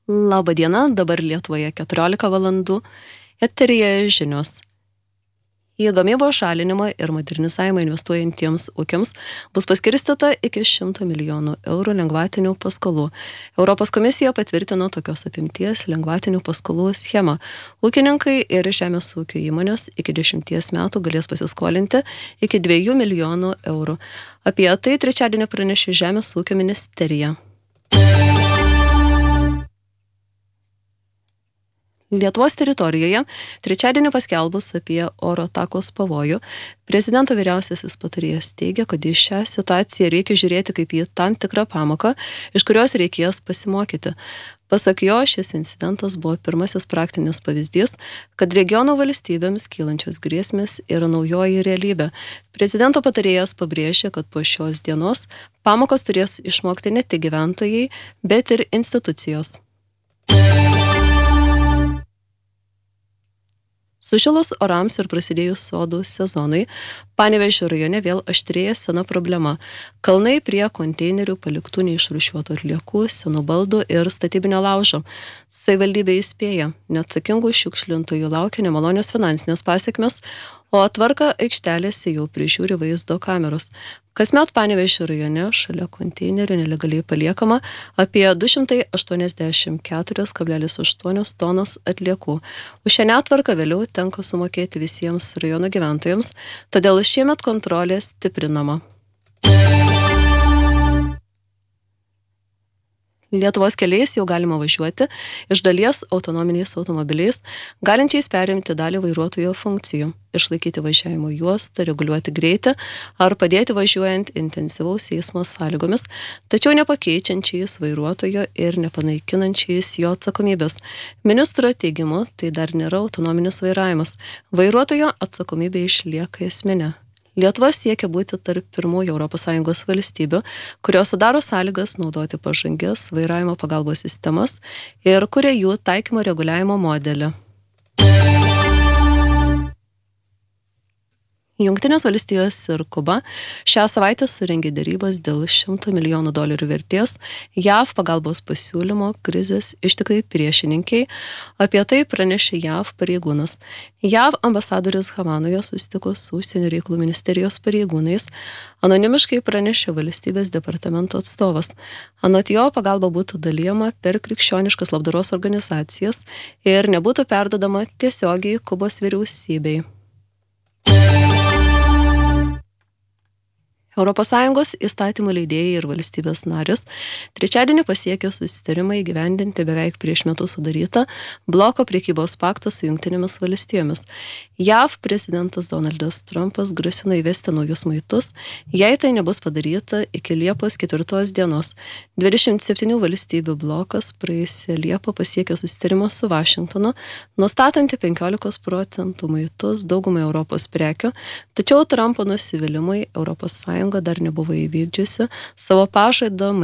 Labą dieną, dabar Lietuvoje 14 valandų, eteryje žinios. Į gamybos šalinimą ir modernizavimą investuojantiems ūkiams bus paskirstyta iki 100 milijonų eurų lengvatinių paskolų. Europos komisija patvirtino tokios apimties lengvatinių paskolų schemą. Ūkininkai ir žemės ūkio įmonės iki 10 metų galės pasiskolinti iki 2 milijonų eurų. Apie tai trečiadienį pranešė Žemės ūkio ministerija. Lietuvos teritorijoje trečiadienį paskelbus apie oro atakos pavojų, prezidento vyriausiasis patarėjas teigia, kad į šią situaciją reikia žiūrėti kaip į tam tikrą pamoką, iš kurios reikės pasimokyti. Pasak jo, šis incidentas buvo pirmasis praktinis pavyzdys, kad regiono valstybėms kylančios grėsmės yra naujoji realybė. Prezidento patarėjas pabrėžė, kad po šios dienos pamokas turės išmokti ne tik gyventojai, bet ir institucijos. Sušilus orams ir prasidėjus sodų sezonui, Panevėžio rajone vėl aštrėja sena problema. Kalnai prie konteinerių paliktų neišrūšiuotų atliekų, senų baldų ir statybinio laužo. Savivaldybė įspėja, neatsakingų šiukšlintojų laukia nemalonios finansinės pasekmės, o tvarką aikštelėse jau prižiūri vaizdo kameros. Kasmet Panevėžio rajone šalia konteinerių nelegaliai paliekama apie 284,8 tonos atliekų. Už šią netvarką vėliau tenka sumokėti visiems rajono gyventojams, todėl šiemet kontrolė stiprinama. Lietuvos keliais jau galima važiuoti iš dalies autonominiais automobiliais, galinčiais perimti dalį vairuotojo funkcijų, išlaikyti važiavimo juostą, reguliuoti greitį ar padėti važiuojant intensyvaus eismo sąlygomis, tačiau nepakeičiančiais vairuotojo ir nepanaikinančiais jo atsakomybės. Ministro teigimu, tai dar nėra autonominis vairavimas. Vairuotojo atsakomybė išlieka esminė. Lietuva siekia būti tarp pirmųjų ES valstybių, kurios sudaro sąlygas naudoti pažangias vairavimo pagalbos sistemas ir kuria jų taikymo reguliavimo modelį. Jungtinės valstijos ir Kuba šią savaitę surengė derybas dėl $100 milijonų vertės JAV pagalbos pasiūlymo krizės ištikai priešininkiai. Apie tai pranešė JAV pareigūnas. JAV ambasadorius Havanoje susitiko su Užsienio reikalų ministerijos pareigūnais. Anonimiškai pranešė valstybės departamento atstovas. Anot jo pagalba būtų dalijama per krikščioniškas labdaros organizacijas ir nebūtų perduodama tiesiogiai Kubos vyriausybei. ES įstatymų leidėjai ir valstybės narės trečiadienį pasiekė susitarimą įgyvendinti beveik prieš metus sudarytą bloko prekybos paktą su Jungtinėmis valstijomis. JAV prezidentas Donaldas Trumpas grasino įvesti naujus muitus, jei tai nebus padaryta iki Liepos 4 dienos. 27 valstybių blokas praėjusią Liepą pasiekė susitarimą su Vašingtonu, nustatantį 15% muitus daugumai Europos prekių, tačiau Trumpo nusivylimui ES dar nebuvo įvykdžiusi savo pažadą